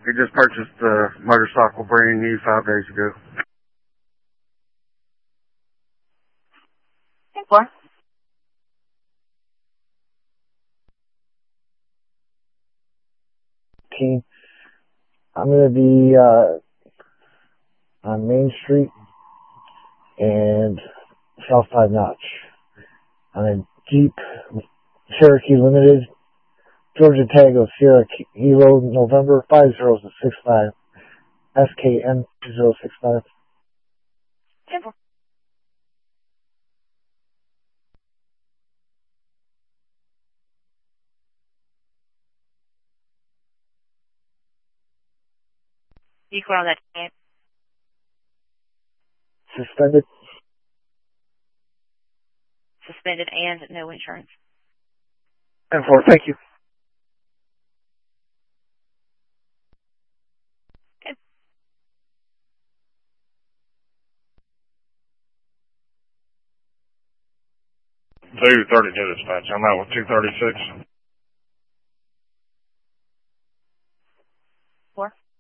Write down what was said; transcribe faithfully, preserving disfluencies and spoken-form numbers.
We just purchased the motorcycle brand new five days ago. What? I'm going to be uh, on Main Street and South Five Notch on a Jeep Cherokee Limited, Georgia Tag of Sierra Kilo November five zero six five, S K N zero six five. Simple. You clear on that camp? Suspended. Suspended and no insurance. And four, thank you. Okay. two thirty-two dispatch. I'm out with two thirty-six. Four.